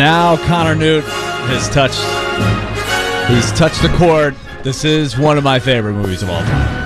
Now Connor Newt has touched the chord. This is one of my favorite movies of all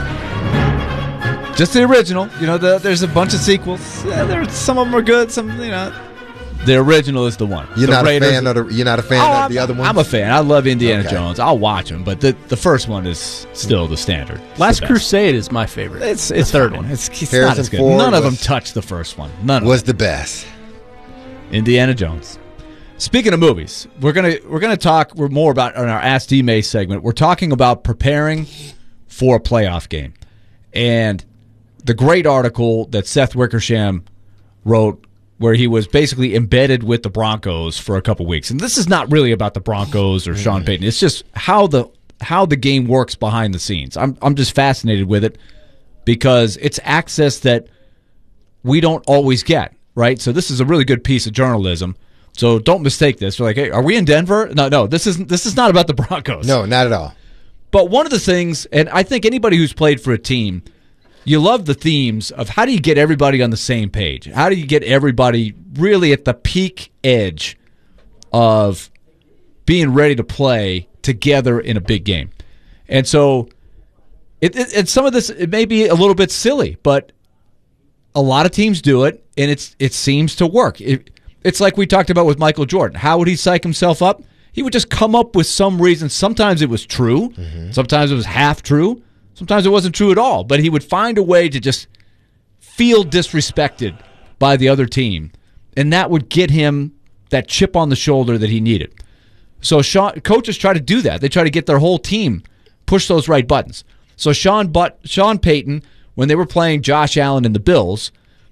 time. Just the original. You know, there's a bunch of sequels. Some of them are good. Some, you know. The original is the one. You're not a fan of the other one? I'm a fan. I love Indiana Jones. I'll watch them, but the first one is still the standard. Last Crusade is my favorite. It's the third one. It's not as good. None of them touched the first one. None was the best. Indiana Jones. Speaking of movies, we're gonna talk more about in our Ask D May segment. We're talking about preparing for a playoff game, and the great article that Seth Wickersham wrote, where he was basically embedded with the Broncos for a couple weeks. And this is not really about the Broncos or Sean Payton. It's just how the game works behind the scenes. I'm just fascinated with it because it's access that we don't always get, right? So this is a really good piece of journalism. So don't mistake this. We're like, hey, are we in Denver? No, this is not about the Broncos. No, not at all. But one of the things, and I think anybody who's played for a team, you love the themes of how do you get everybody on the same page? How do you get everybody really at the peak edge of being ready to play together in a big game? And so and some of this, it may be a little bit silly, but a lot of teams do it, and it seems to work. It's like we talked about with Michael Jordan. How would he psych himself up? He would just come up with some reason. Sometimes it was true. Sometimes it was half true. Sometimes it wasn't true at all. But he would find a way to just feel disrespected by the other team. And that would get him that chip on the shoulder that he needed. So coaches try to do that. They try to get their whole team, push those right buttons. So Sean Payton, when they were playing Josh Allen and the Bills,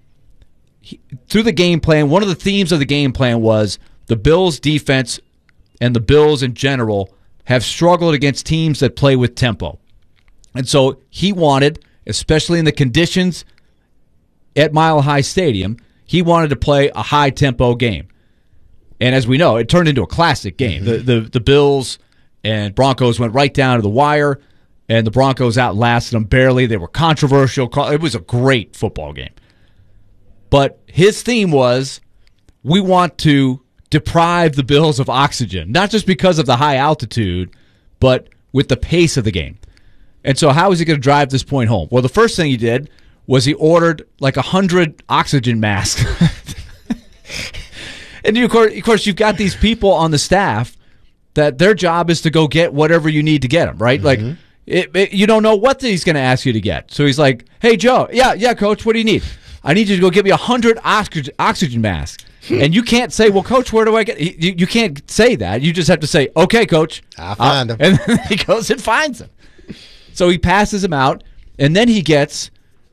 through the game plan, one of the themes of the game plan was the Bills' defense and the Bills in general have struggled against teams that play with tempo. And so he wanted, especially in the conditions at Mile High Stadium, he wanted to play a high-tempo game. And as we know, it turned into a classic game. The Bills and Broncos went right down to the wire, and the Broncos outlasted them barely. They were controversial. It was a great football game. But his theme was, we want to deprive the Bills of oxygen, not just because of the high altitude, but with the pace of the game. And so how is he going to drive this point home? Well, the first thing he did was he ordered like 100 oxygen masks. And of course, you've got these people on the staff that their job is to go get whatever you need to get them, right? Like, you don't know what he's going to ask you to get. So he's like, hey, Joe, yeah, Coach, what do you need? I need you to go get me 100 oxygen masks. And you can't say, well, Coach, where do I get? You can't say that. You just have to say, okay, Coach. I'll find them. And then he goes and finds them. So he passes them out, and then he gets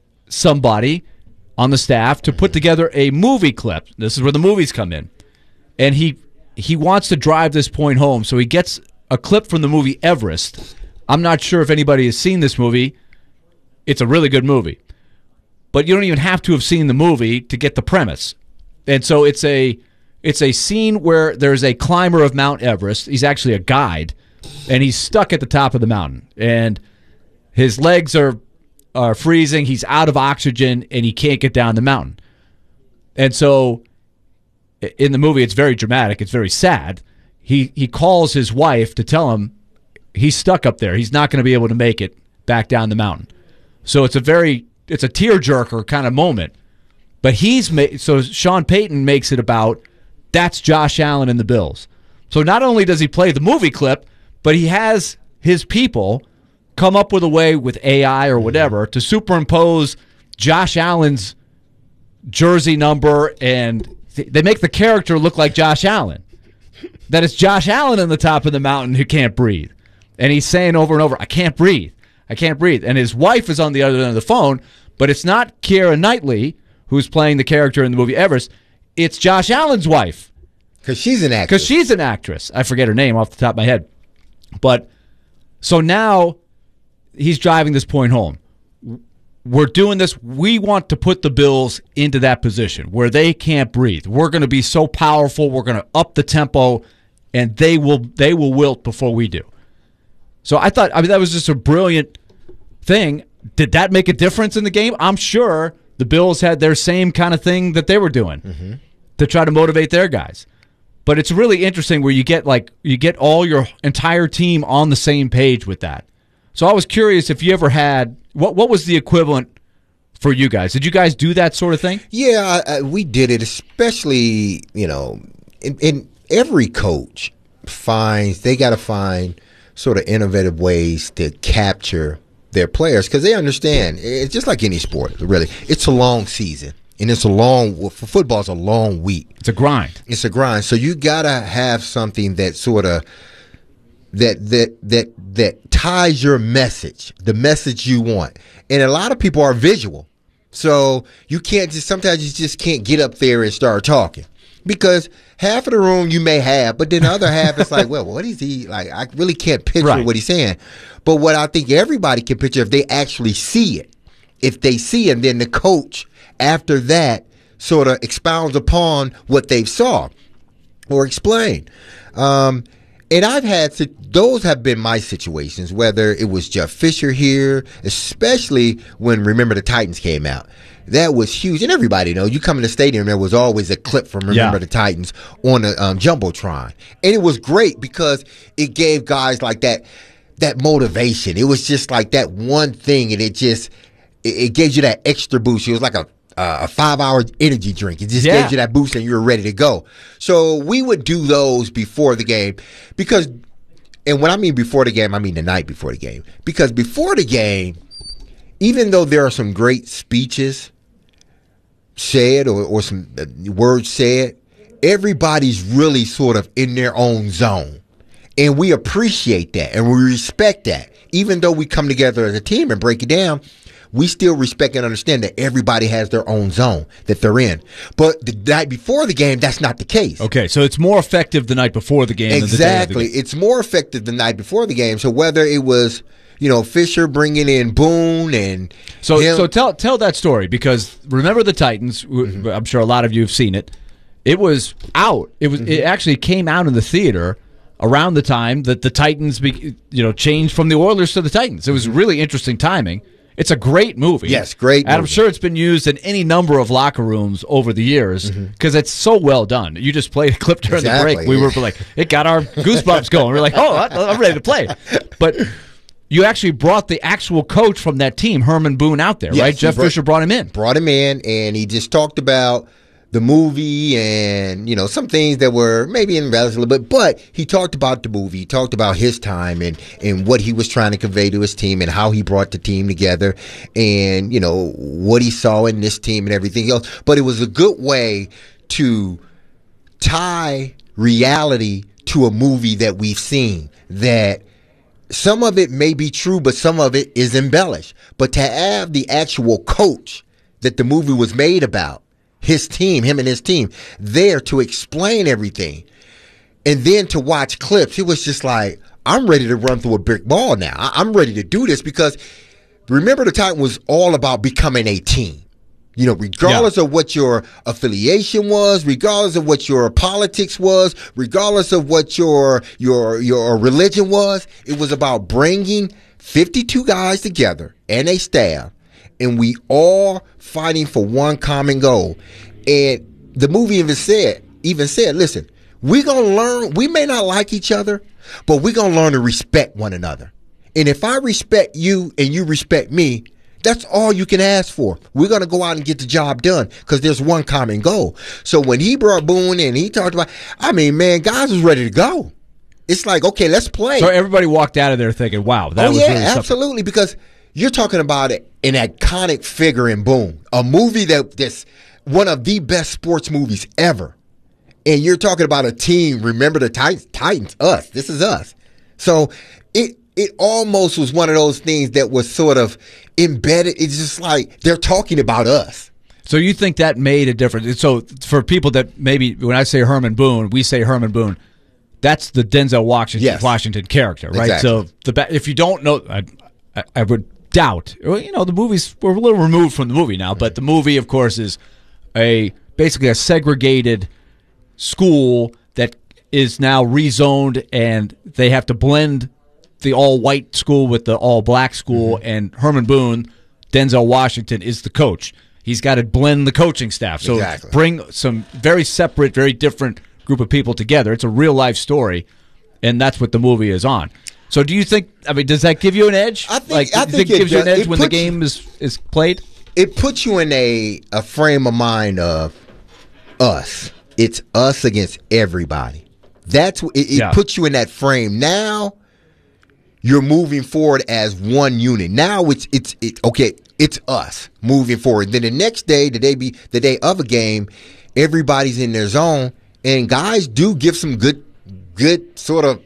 somebody on the staff to put together a movie clip. This is where the movies come in. And he wants to drive this point home, so he gets a clip from the movie Everest. I'm not sure if anybody has seen this movie. It's a really good movie. But you don't even have to have seen the movie to get the premise. And so it's a scene where there's a climber of Mount Everest. He's actually a guide, and he's stuck at the top of the mountain. And his legs are freezing. He's out of oxygen, and he can't get down the mountain. And so in the movie, it's very dramatic. It's very sad. He calls his wife to tell him he's stuck up there. He's not going to be able to make it back down the mountain. So it's a tearjerker kind of moment. But so Sean Payton makes it about that's Josh Allen and the Bills. So not only does he play the movie clip, but he has his people come up with a way with AI or whatever to superimpose Josh Allen's jersey number, and they make the character look like Josh Allen. That it's Josh Allen on the top of the mountain who can't breathe. And he's saying over and over, I can't breathe. I can't breathe. And his wife is on the other end of the phone, but it's not Keira Knightley who's playing the character in the movie Everest. It's Josh Allen's wife. Because she's an actress. I forget her name off the top of my head. But so now he's driving this point home. We're doing this. We want to put the Bills into that position where they can't breathe. We're going to be so powerful. We're going to up the tempo, and they will wilt before we do. So I thought, that was just a brilliant thing. Did that make a difference in the game? I'm sure the Bills had their same kind of thing that they were doing to try to motivate their guys. But it's really interesting where you get all your entire team on the same page with that. So I was curious if you ever had what was the equivalent for you guys? Did you guys do that sort of thing? Yeah, we did it, especially, in every coach they got to find sort of innovative ways to capture their players because they understand it's just like any sport, really. It's a long season. And it's for football, it's a long week. It's a grind. It's a grind. So you got to have something that sort of that ties your message, the message you want. And a lot of people are visual. So sometimes you just can't get up there and start talking. Because half of the room you may have, but then the other half is like, well, what is he like? I really can't picture what he's saying. But what I think everybody can picture if they actually see it. If they see it, then the coach after that sort of expounds upon what they saw or explain. And I've had those have been my situations, whether it was Jeff Fisher here, especially when Remember the Titans came out. That was huge. And everybody knows, you come in the stadium, there was always a clip from Remember the Titans on the Jumbotron. And it was great because it gave guys like that motivation. It was just like that one thing, and it gives you that extra boost. It was like a 5-hour energy drink. It just gives you that boost and you're ready to go. So we would do those before the game because, and when I mean before the game, I mean the night before the game. Because before the game, even though there are some great speeches said or some words said, everybody's really sort of in their own zone. And we appreciate that and we respect that. Even though we come together as a team and break it down, we still respect and understand that everybody has their own zone that they're in. But the night before the game, that's not the case. Okay, so it's more effective the night before the game. Exactly. Than the day of the game. It's more effective the night before the game. So whether it was, Fisher bringing in Boone and so tell that story, because Remember the Titans, I'm sure a lot of you have seen it. It was out. It actually came out in the theater around the time that the Titans changed from the Oilers to the Titans. It was really interesting timing. It's a great movie. Yes, great movie. And I'm sure it's been used in any number of locker rooms over the years because it's so well done. You just played a clip during the break. We were like, it got our goosebumps going. We're like, oh, I'm ready to play. But you actually brought the actual coach from that team, Herman Boone, out there, right? Jeff Fisher brought him in. Brought him in, and he just talked about the movie and, some things that were maybe embellished a little bit, but he talked about the movie. He talked about his time and what he was trying to convey to his team and how he brought the team together and, what he saw in this team and everything else. But it was a good way to tie reality to a movie that we've seen, that some of it may be true, but some of it is embellished. But to have the actual coach that the movie was made about, his team, him and his team, there to explain everything. And then to watch clips, it was just like, I'm ready to run through a brick wall now. I'm ready to do this because Remember the Titan was all about becoming a team. Regardless of what your affiliation was, regardless of what your politics was, regardless of what your religion was, it was about bringing 52 guys together and a staff, and we all fighting for one common goal. And the movie even said, listen, we're going to learn, we may not like each other, but we're going to learn to respect one another. And if I respect you and you respect me, that's all you can ask for. We're going to go out and get the job done because there's one common goal. So when he brought Boone in, he talked about, guys was ready to go. It's like, okay, let's play. So everybody walked out of there thinking, wow, that was really something. Absolutely, because you're talking about an iconic figure in Boone, a movie that's one of the best sports movies ever. And you're talking about a team, Remember the Titans, us. This is us. So it almost was one of those things that was sort of embedded. It's just like they're talking about us. So you think that made a difference? So for people that maybe, when I say Herman Boone, we say Herman Boone, that's the Denzel Washington character, right? Exactly. So if you don't know, I would doubt. The movies, we're a little removed from the movie now, but the movie, of course, is basically a segregated school that is now rezoned, and they have to blend the all-white school with the all-black school, and Herman Boone, Denzel Washington, is the coach. He's got to blend the coaching staff. So bring some very separate, very different group of people together. It's a real life story, and that's what the movie is on. So do you think, I mean, does that give you an edge? I think it gives you an edge when the game is played? It puts you in a frame of mind of us. It's us against everybody. That's it puts you in that frame. Now you're moving forward as one unit. Now it's okay. It's us moving forward. Then the next day, the day of a game, everybody's in their zone, and guys do give some good sort of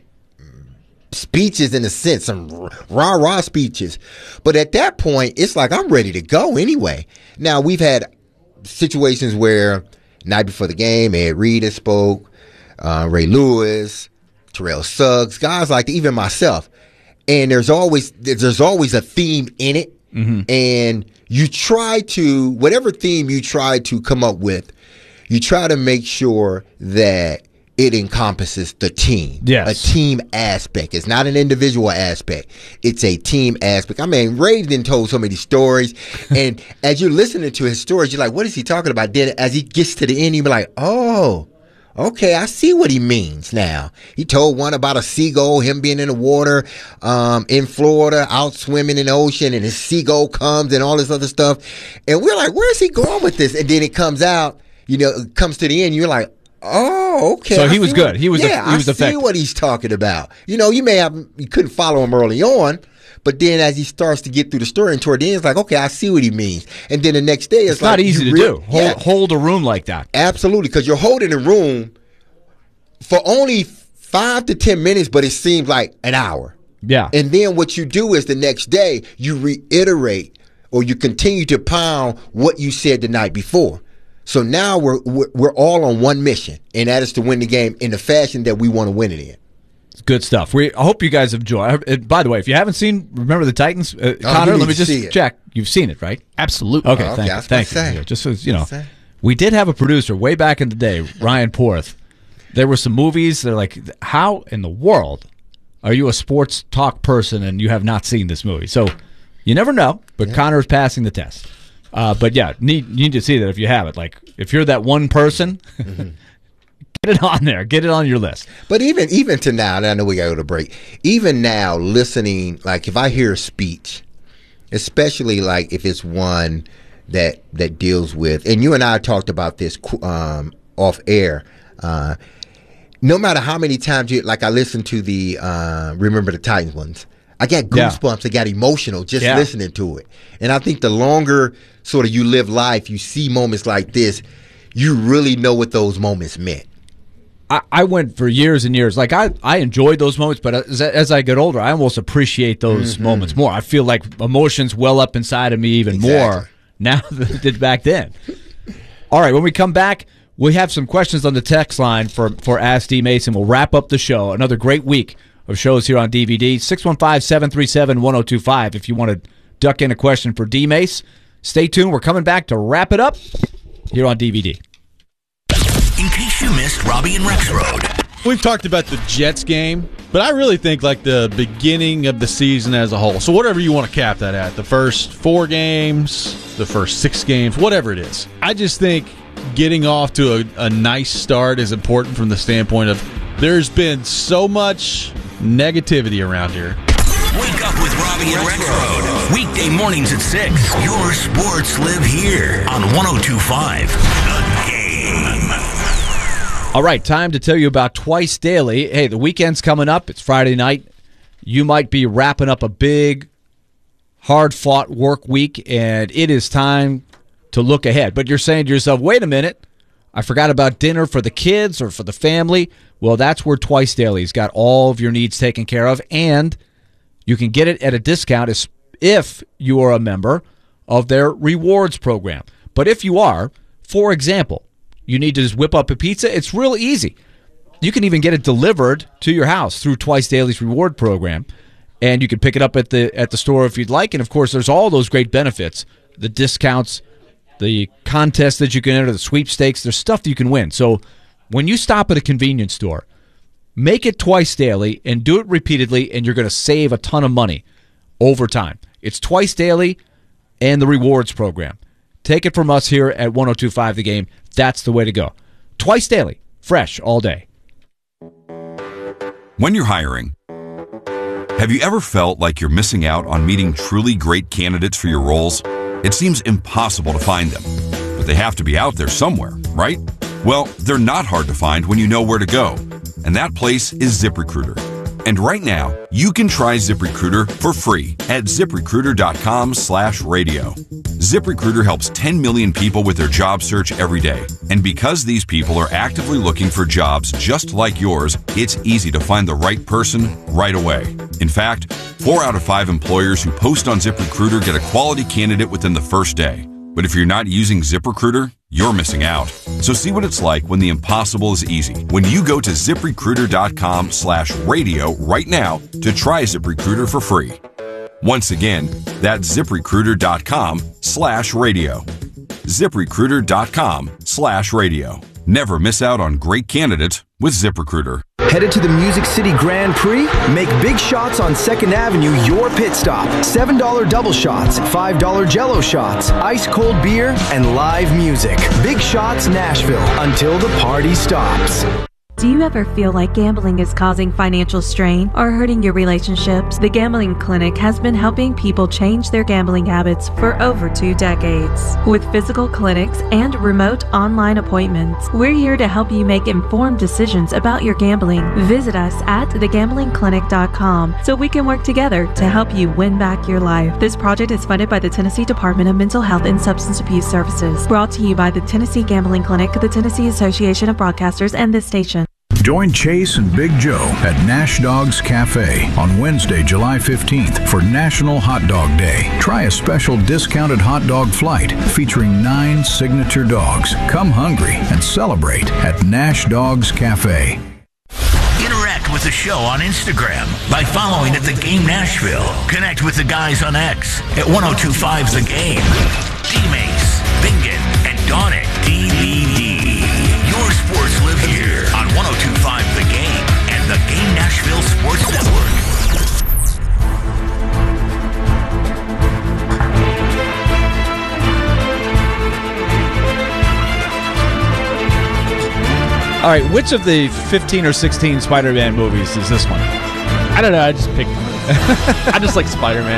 speeches in a sense, some rah-rah speeches. But at that point, it's like I'm ready to go anyway. Now, we've had situations where night before the game, Ed Reed has spoke, Ray Lewis, Terrell Suggs, guys like that, even myself. And there's always a theme in it. Mm-hmm. And you try to, whatever theme you try to come up with, you try to make sure that it encompasses the team. Yes. A team aspect. It's not an individual aspect. It's a team aspect. I mean, Ray then told so many stories. And as you're listening to his stories, you're like, what is he talking about? Then as he gets to the end, you're like, oh, okay, I see what he means now. He told one about a seagull, him being in the water in Florida, out swimming in the ocean, and his seagull comes and all this other stuff. And we're like, where's he going with this? And then it comes out, it comes to the end, you're like, oh, okay. So he was good. He was effective. I see what he's talking about. You couldn't follow him early on, but then as he starts to get through the story and toward the end, it's like, okay, I see what he means. And then the next day, it's like, not easy to do. Hold a room like that. Absolutely, because you're holding a room for only 5 to 10 minutes, but it seems like an hour. Yeah. And then what you do is the next day, you reiterate or you continue to pound what you said the night before. So now we're all on one mission, and that is to win the game in the fashion that we want to win it in. Good stuff. I hope you guys enjoy. By the way, if you haven't seen Remember the Titans, Connor, let me just check. You've seen it, right? Absolutely. Okay, thank you. Yeah, just so we did have a producer way back in the day, Ryan Porth. There were some movies. They're like, how in the world are you a sports talk person and you have not seen this movie? So you never know, but Connor's passing the test. But yeah, need to see that if you have it. Like if you're that one person, get it on there. Get it on your list. But even to now, and I know we got to go to break. Even now, listening, like if I hear a speech, especially like if it's one that deals with, and you and I talked about this off air. No matter how many times I listened to the Remember the Titans ones. I got goosebumps. I got emotional just listening to it. And I think the longer sort of you live life, you see moments like this, you really know what those moments meant. I went for years and years. Like I enjoyed those moments, but as I get older, I almost appreciate those moments more. I feel like emotions well up inside of me even more now than it did back then. All right, when we come back, we have some questions on the text line for Ask D. Mason. We'll wrap up the show. Another great week of shows here on DVD. 615-737-1025 if you want to duck in a question for D. Mace. Stay tuned. We're coming back to wrap it up here on DVD. In case you missed Robbie and Rex Road. We've talked about the Jets game, but I really think like the beginning of the season as a whole. So whatever you want to cap that at, the first 4 games, the first 6 games, whatever it is. I just think getting off to a nice start is important from the standpoint of there's been so much negativity around here. Wake up with Robbie and Rex Road. Weekday mornings at 6. Your sports live here on 102.5 The Game. All right, time to tell you about Twice Daily. Hey, the weekend's coming up. It's Friday night. You might be wrapping up a big, hard-fought work week, and it is time to look ahead. But you're saying to yourself, wait a minute, I forgot about dinner for the kids or for the family. Well, that's where Twice Daily's got all of your needs taken care of, and you can get it at a discount if you are a member of their rewards program. But if you are, for example, you need to just whip up a pizza, it's real easy. You can even get it delivered to your house through Twice Daily's reward program, and you can pick it up at the store if you'd like. And, of course, there's all those great benefits, the discounts, the contests that you can enter, the sweepstakes. There's stuff that you can win. So when you stop at a convenience store, make it Twice Daily and do it repeatedly, and you're going to save a ton of money over time. It's Twice Daily and the rewards program. Take it from us here at 102.5 The Game. That's the way to go. Twice Daily fresh all day. When you're hiring, have you ever felt like you're missing out on meeting truly great candidates for your roles? It seems impossible to find them, but they have to be out there somewhere, right? Well, they're not hard to find when you know where to go, and that place is ZipRecruiter. And right now, you can try ZipRecruiter for free at ZipRecruiter.com/radio. ZipRecruiter helps 10 million people with their job search every day. And because these people are actively looking for jobs just like yours, it's easy to find the right person right away. In fact, 4 out of 5 employers who post on ZipRecruiter get a quality candidate within the first day. But if you're not using ZipRecruiter, you're missing out. So see what it's like when the impossible is easy. When you go to ZipRecruiter.com/radio right now to try ZipRecruiter for free. Once again, that's ZipRecruiter.com/radio. ZipRecruiter.com/radio. Never miss out on great candidates with ZipRecruiter. Headed to the Music City Grand Prix? Make big shots on 2nd Avenue your pit stop. $7 double shots, $5 jello shots, ice cold beer, and live music. Big Shots Nashville until the party stops. Do you ever feel like gambling is causing financial strain or hurting your relationships? The Gambling Clinic has been helping people change their gambling habits for over 2 decades. With physical clinics and remote online appointments, we're here to help you make informed decisions about your gambling. Visit us at thegamblingclinic.com so we can work together to help you win back your life. This project is funded by the Tennessee Department of Mental Health and Substance Abuse Services. Brought to you by the Tennessee Gambling Clinic, the Tennessee Association of Broadcasters, and this station. Join Chase and Big Joe at Nash Dogs Cafe on Wednesday, July 15th for National Hot Dog Day. Try a special discounted hot dog flight featuring 9 signature dogs. Come hungry and celebrate at Nash Dogs Cafe. Interact with the show on Instagram by following at The Game Nashville. Connect with the guys on X at 1025 The Game. D-Mace, Bingen, and Donick DVD. Your sports live here on 1025 The Game and the Game Nashville Sports Network. All right, which of the 15 or 16 Spider-Man movies is this one? I don't know. I just picked I just like Spider-Man.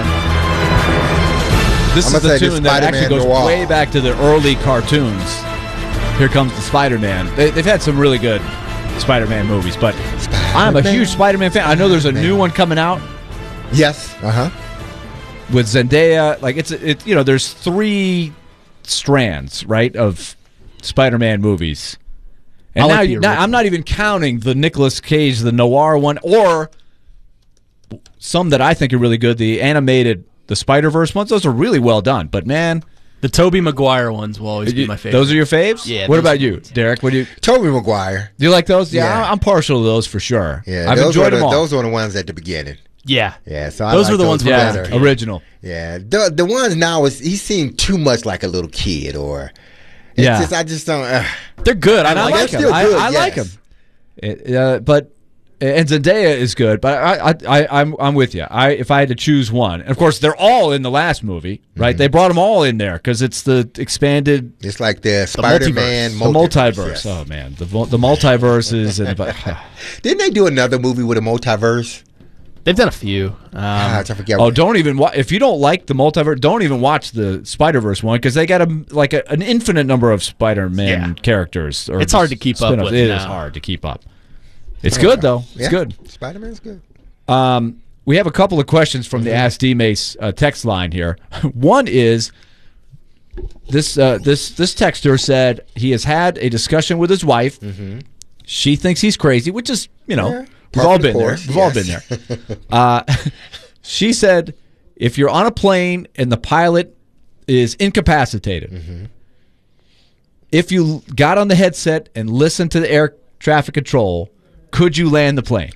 This I'm is gonna the say the tune that actually Spider-Man goes Noir. way back to the early cartoons. Here comes the Spider-Man. They've had some really good Spider-Man movies, but I'm a huge Spider-Man fan. I know there's a new one coming out Yes. with Zendaya. Like it's there's 3 strands, right, of Spider-Man movies. And I like the now I'm not even counting the Nicolas Cage, the noir one, or some that I think are really good, the animated, the Spider-Verse ones. Those are really well done. But man, The Tobey Maguire ones will always be my favorite. those are your faves? Yeah, What those about are you, Derek? What do you Tobey Maguire. do? You like those? Yeah. I'm partial to those for sure. Yeah, I've those enjoyed are them all. Those were the ones at the beginning. Yeah. Yeah, so I Those like were the ones yeah, better. original. Yeah, the ones now he seemed too much like a little kid, or it's Yeah. just, I just don't. They're good. And I like like they're him. still good, I like yes. him. But and Zendaya is good, but I'm with you. If I had to choose one, and of course they're all in the last movie, right? Mm-hmm. They brought them all in there because it's the expanded, It's like the Spider-Man the multiverse. yes. Oh man, the multiverses and Didn't they do another movie with a multiverse? They've done a few. I forget. oh, don't even if you don't like the multiverse, don't even watch the Spider-Verse one because they got an infinite number of Spider-Man characters. Or It's hard to keep up spin-offs. with It now. is hard to keep up. It's good though. It's Yeah, good. Spider-Man's good. We have a couple of questions from the Ask D-Mace text line here. One is this texter said he has had a discussion with his wife. She thinks he's crazy, which is, we've all been there. We've all been there. She said if you're on a plane and the pilot is incapacitated, if you got on the headset and listened to the air traffic control, could you land the plane?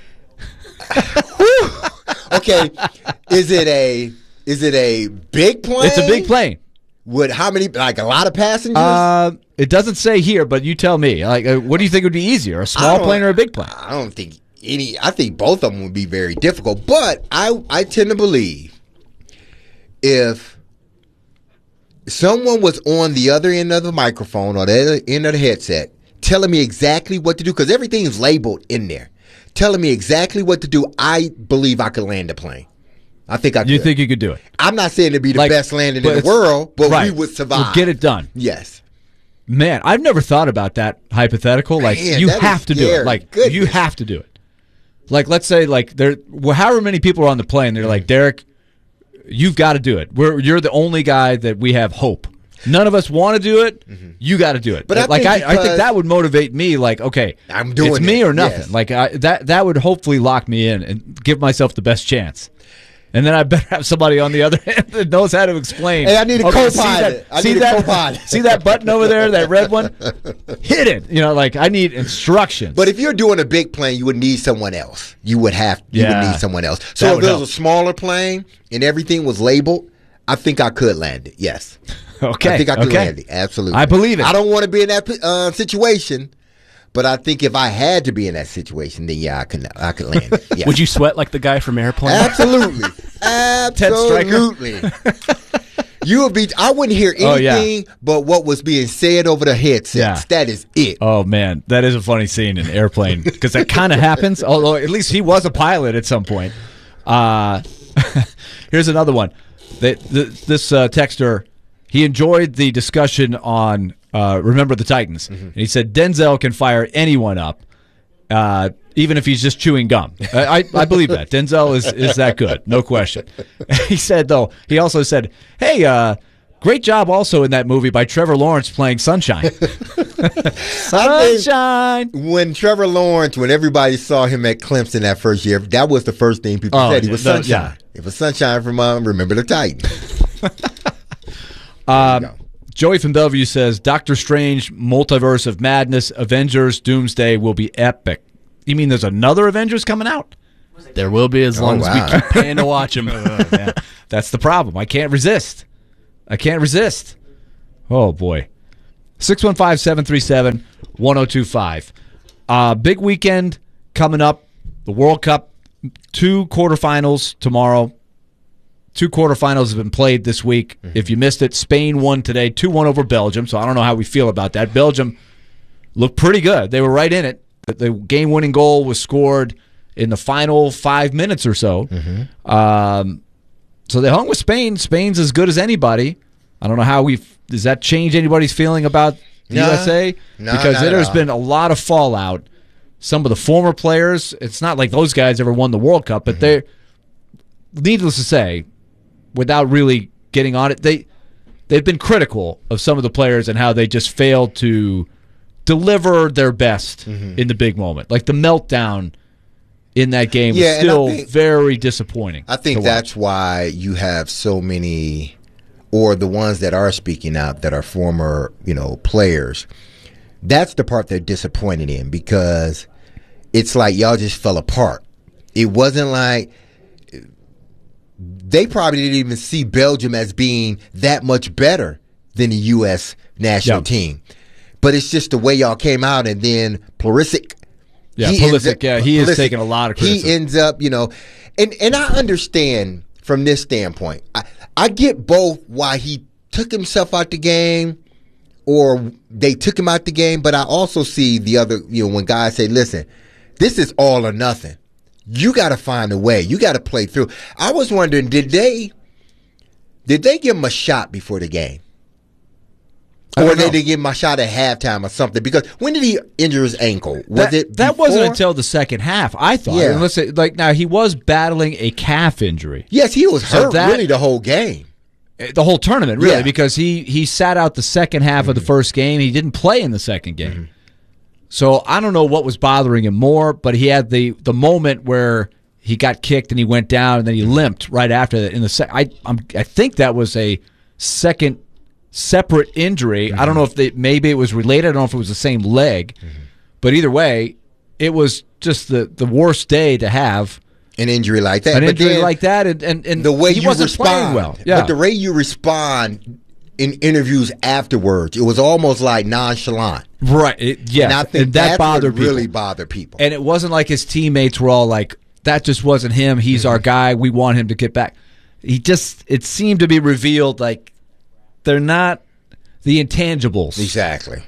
Okay, is it a big plane? It's a big plane. With how many? Like a lot of passengers? It doesn't say here, but you tell me. Like, what do you think would be easier, a small plane or a big plane? I don't think any. I think both of them would be very difficult. But I tend to believe if someone was on the other end of the microphone or the other end of the headset telling me exactly what to do, because everything is labeled in there, telling me exactly what to do, I believe I could land a plane. I think I could. You think you could do it? I'm not saying it'd be the best landing in the world, but we would survive. We'll get it done. Yes. Man, I've never thought about that hypothetical. Like, you have to do it. Like, you have to do it. Like, let's say, like, however many people are on the plane, they're like, Derek, you've got to do it. You're the only guy that we have hope. None of us want to do it. You got to do it. But I think that would motivate me. Like, okay, I'm doing it's me it. or nothing. Yes. Like that would hopefully lock me in and give myself the best chance. And then I better have somebody on the other end that knows how to explain. Hey, I need a co-pilot. See that button over there, that red one? Hit it. You know, like I need instructions. But if you're doing a big plane, you would need someone else. You would need someone else. So if there was a smaller plane and everything was labeled, I think I could land it. Yes. Okay. I think I could land it. Absolutely. I believe it. I don't want to be in that situation. But I think if I had to be in that situation, then I could land it. Yeah. Would you sweat like the guy from Airplane? Absolutely. Absolutely. You would be. I wouldn't hear anything but what was being said over the headsets. Yeah. That is it. Oh man, that is a funny scene in Airplane because that kind of happens. Although at least he was a pilot at some point. Here's another one. This texter, he enjoyed the discussion on Remember the Titans. And he said Denzel can fire anyone up, even if he's just chewing gum. I believe that. Denzel is that good, no question. He said, though, he also said, hey, great job also in that movie by Trevor Lawrence playing Sunshine. Sunshine. When Trevor Lawrence, when everybody saw him at Clemson that first year, that was the first thing people said. He was Sunshine. Yeah. It was Sunshine from Remember the Titans. Joey from Bellevue says, Doctor Strange, Multiverse of Madness, Avengers, Doomsday will be epic. You mean there's another Avengers coming out? There will be as long as we keep paying to watch them. Yeah. That's the problem. I can't resist. Oh, boy. 615-737-1025. Big weekend coming up. The World Cup, 2 quarterfinals tomorrow. 2 quarterfinals have been played this week. If you missed it, Spain won today, 2-1 over Belgium, so I don't know how we feel about that. Belgium looked pretty good. They were right in it. The game-winning goal was scored in the final 5 minutes or so. So they hung with Spain. Spain's as good as anybody. I don't know how does that change anybody's feeling about the USA? Because there's been a lot of fallout. Some of the former players, it's not like those guys ever won the World Cup, but they're, needless to say, without really getting on it, they've been critical of some of the players and how they just failed to deliver their best in the big moment. Like the meltdown in that game was still very disappointing. I think that's why you have so many, or the ones that are speaking out that are former, players. That's the part they're disappointed in, because it's like y'all just fell apart. It wasn't like they probably didn't even see Belgium as being that much better than the U.S. national team. But it's just the way y'all came out, and then Pulisic. Yeah, he is taking a lot of criticism. He ends up, and I understand from this standpoint. I get both why he took himself out the game or they took him out the game, but I also see the other, when guys say, listen, this is all or nothing. You got to find a way. You got to play through. I was wondering, did they give him a shot before the game? Or did they give him a shot at halftime or something? Because when did he injure his ankle? That wasn't until the second half, I thought. Yeah. Now, he was battling a calf injury. Yes, he was hurt really the whole game. The whole tournament, really, because he sat out the second half of the first game. He didn't play in the second game. So I don't know what was bothering him more, but he had the moment where he got kicked and he went down, and then he limped right after that. I think that was a second separate injury. I don't know if maybe it was related. I don't know if it was the same leg, but either way, it was just the worst day to have an injury like that. And the way he you wasn't respond, playing well. Yeah. But the way you respond in interviews afterwards, it was almost like nonchalant. Right. And I think that bothered really bothered people. And it wasn't like his teammates were all like, that just wasn't him. He's our guy. We want him to get back. It seemed to be revealed like they're not the intangibles. Exactly.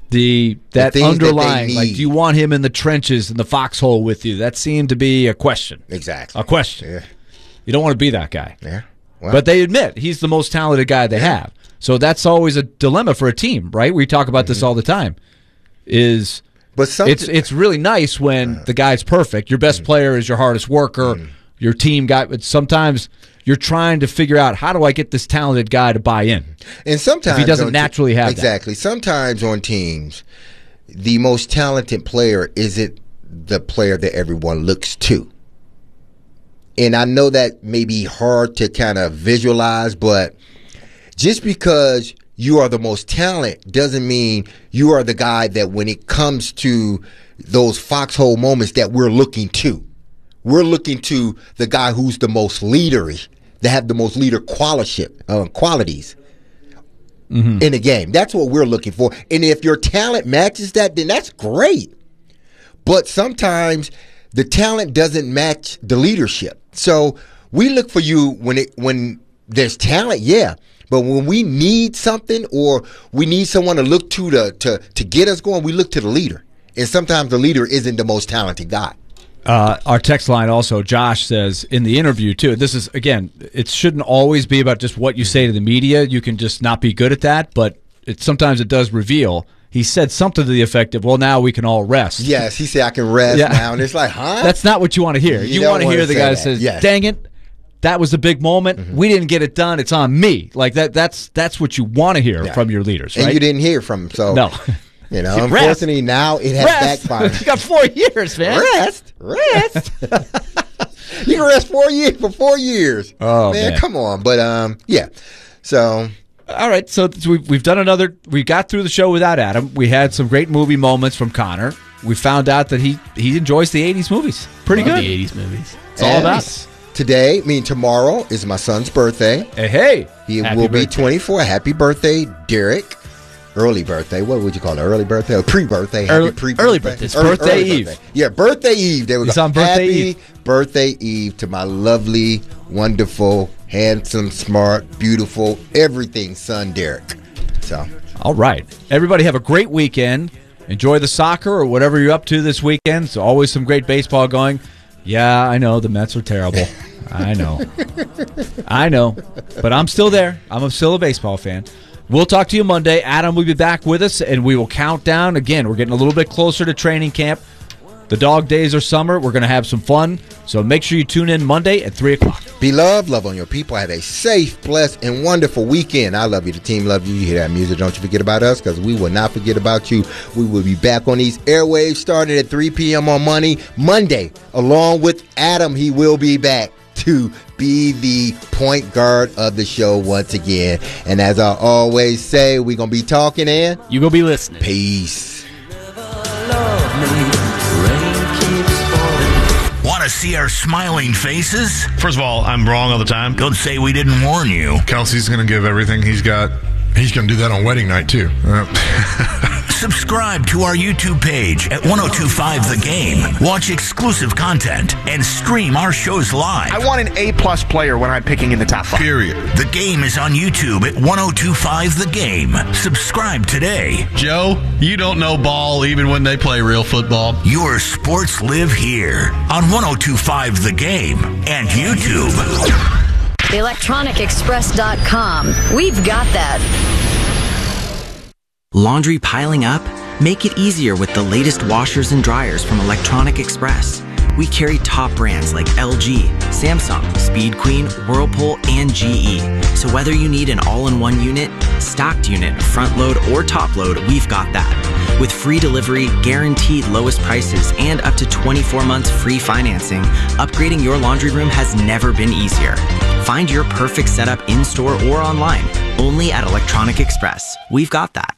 that things underlying, that they like, need. do you want him in the trenches in the foxhole with you? That seemed to be a question. Exactly. A question. Yeah. You don't want to be that guy. Yeah. Well, But they admit he's the most talented guy they have. So that's always a dilemma for a team, right? We talk about this all the time. But It's really nice when the guy's perfect. Your best player is your hardest worker, your team guy. But sometimes you're trying to figure out, how do I get this talented guy to buy in? And sometimes if he doesn't naturally have exactly. Sometimes on teams, the most talented player isn't the player that everyone looks to. And I know that may be hard to kind of visualize, but just because you are the most talented doesn't mean you are the guy that when it comes to those foxhole moments that we're looking to. We're looking to the guy who's the most leadery, that have the most leader qualities in the game. That's what we're looking for. And if your talent matches that, then that's great. But sometimes the talent doesn't match the leadership. So we look for you when there's talent, yeah. But when we need something or we need someone to look to get us going, we look to the leader. And sometimes the leader isn't the most talented guy. Our text line also, Josh says in the interview too, this is, again, it shouldn't always be about just what you say to the media. You can just not be good at that, but sometimes it does reveal. He said something to the effect of, well, now we can all rest. Yes, he said, I can rest now. And it's like, huh? That's not what you want to hear. You want to hear the guy that says, dang it, that was a big moment. We didn't get it done. It's on me. Like that's what you want to hear from your leaders, right? And you didn't hear from him, so no. You know, unfortunately, now it has backfired. You got 4 years, man. Rest. You can rest 4 years for 4 years. Oh, man, come on. But yeah. So all right. So we've done another. We got through the show without Adam. We had some great movie moments from Connor. We found out that he enjoys the 80s movies. Pretty good. The 80s movies. It's all about it. Tomorrow is my son's birthday. Hey. He will be 24. Happy birthday, Derek. Early birthday. What would you call it? Early birthday or pre-birthday? Early birthday. It's birthday eve. Birthday. Yeah, birthday eve. There we go. He's on birthday eve. Happy birthday eve to my lovely, wonderful, handsome, smart, beautiful, everything son, Derek. So, all right. Everybody have a great weekend. Enjoy the soccer or whatever you're up to this weekend. There's always some great baseball going. Yeah, I know the Mets are terrible. I know. But I'm still there. I'm still a baseball fan. We'll talk to you Monday. Adam will be back with us, and we will count down. Again, we're getting a little bit closer to training camp. The dog days are summer. We're going to have some fun. So make sure you tune in Monday at 3 o'clock. Be loved. Love on your people. Have a safe, blessed, and wonderful weekend. I love you. The team love you. You hear that music. Don't you forget about us, because we will not forget about you. We will be back on these airwaves starting at 3 p.m. on Monday. Along with Adam, he will be back to be the point guard of the show once again. And as I always say, we're going to be talking and you going to be listening. Peace. Want to see our smiling faces? First of all, I'm wrong all the time. Don't say we didn't warn you. Kelsey's going to give everything he's got. He's going to do that on wedding night, too. Subscribe to our YouTube page at 1025 The Game. Watch exclusive content and stream our shows live. I want an A-plus player when I'm picking in the top 5. Period. The Game is on YouTube at 1025 The Game. Subscribe today. Joe, you don't know ball even when they play real football. Your sports live here on 1025 The Game and YouTube. ElectronicExpress.com. We've got that. Laundry piling up? Make it easier with the latest washers and dryers from Electronic Express. We carry top brands like LG, Samsung, Speed Queen, Whirlpool, and GE. So whether you need an all-in-one unit, stocked unit, front load, or top load, we've got that. With free delivery, guaranteed lowest prices, and up to 24 months free financing, upgrading your laundry room has never been easier. Find your perfect setup in-store or online, only at Electronic Express. We've got that.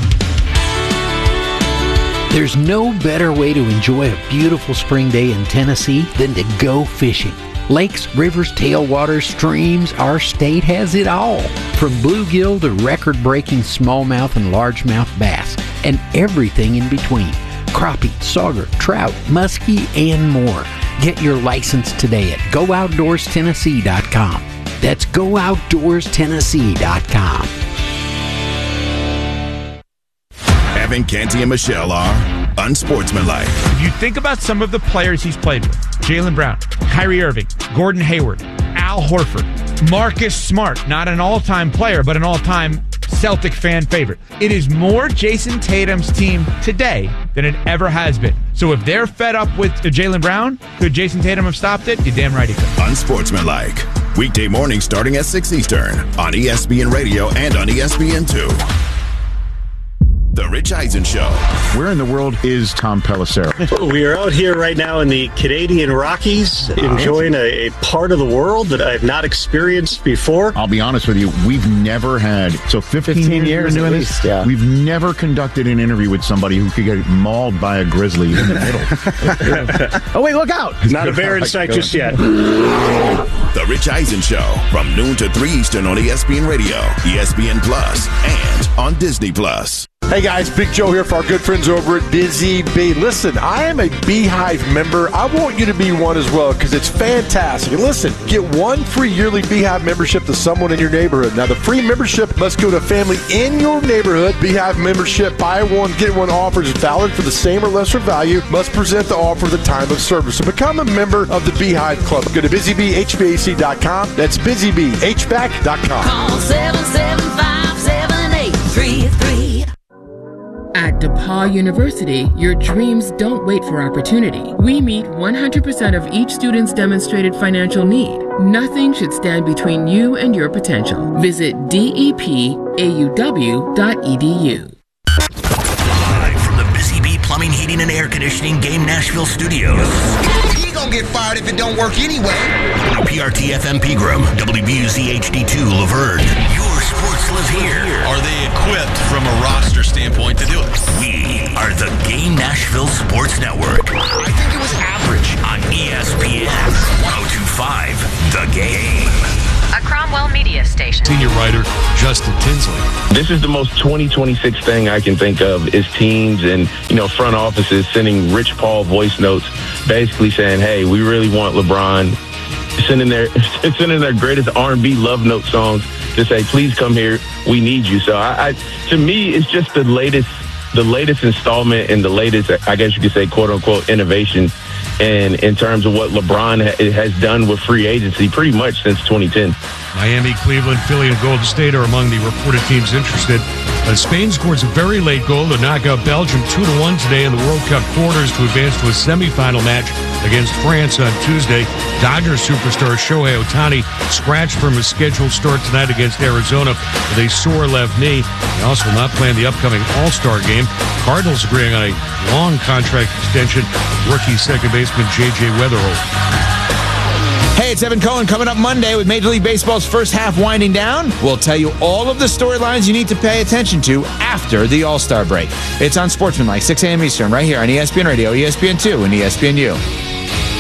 There's no better way to enjoy a beautiful spring day in Tennessee than to go fishing. Lakes, rivers, tailwaters, streams, our state has it all. From bluegill to record-breaking smallmouth and largemouth bass, and everything in between. Crappie, sauger, trout, muskie, and more. Get your license today at GoOutdoorsTennessee.com. That's GoOutdoorsTennessee.com. Kevin, Canty, and Michelle are unsportsmanlike. If you think about some of the players he's played with, Jaylen Brown, Kyrie Irving, Gordon Hayward, Al Horford, Marcus Smart, not an all-time player, but an all-time Celtic fan favorite. It is more Jason Tatum's team today than it ever has been. So if they're fed up with Jaylen Brown, could Jason Tatum have stopped it? You're damn right he could. Unsportsmanlike. Weekday mornings starting at 6 Eastern on ESPN Radio and on ESPN2. The Rich Eisen Show. Where in the world is Tom Pelissero? We are out here right now in the Canadian Rockies, enjoying a part of the world that I've not experienced before. I'll be honest with you, we've never had, 15 years doing this? Yeah. We've never conducted an interview with somebody who could get mauled by a grizzly in the middle. Oh, wait, look out! Not a bear in sight just yet. The Rich Eisen Show from noon to 3 Eastern on ESPN Radio, ESPN Plus, and on Disney Plus. Hey guys, Big Joe here for our good friends over at Busy Bee. Listen, I am a Beehive member. I want you to be one as well because it's fantastic. And listen, get one free yearly Beehive membership to someone in your neighborhood. Now, the free membership must go to a family in your neighborhood. Beehive membership, buy one, get one offer is valid for the same or lesser value. Must present the offer at the time of service. So become a member of the Beehive Club. Go to busybhvac.com. That's busybhvac.com. Call 775-7833. At DePaul University, your dreams don't wait for opportunity. We meet 100% of each student's demonstrated financial need. Nothing should stand between you and your potential. Visit depauw.edu. Live from the Busy Bee Plumbing, Heating, and Air Conditioning Game Nashville studios. He gonna get fired if it don't work anyway. WPRT FM Pegram, WBUZ HD2 Laverne. Your sports live here. Are they equipped from a roster standpoint to do it? We are the Game Nashville Sports Network. I think it was average. On ESPN 102.5 The Game. A Cromwell Media Station. Senior writer Justin Tinsley. This is the most 2026 thing I can think of is teams and, front offices sending Rich Paul voice notes basically saying, hey, we really want LeBron, sending their greatest R&B love note songs to say, please come here, we need you. So to me, it's just the latest installment and the latest, I guess you could say, quote unquote, innovation. And in terms of what LeBron has done with free agency pretty much since 2010. Miami, Cleveland, Philly, and Golden State are among the reported teams interested. Spain scores a very late goal to knock out Belgium 2-1 today in the World Cup quarters to advance to a semifinal match against France on Tuesday. Dodgers superstar Shohei Ohtani scratched from his scheduled start tonight against Arizona with a sore left knee. He also will not play in the upcoming All-Star game. Cardinals agreeing on a long contract extension with rookie second baseman J.J. Weatherholt. Hey, it's Evan Cohen coming up Monday with Major League Baseball's first half winding down. We'll tell you all of the storylines you need to pay attention to after the All-Star break. It's on Sportsmanlike, 6 a.m. Eastern, right here on ESPN Radio, ESPN2, and ESPNU.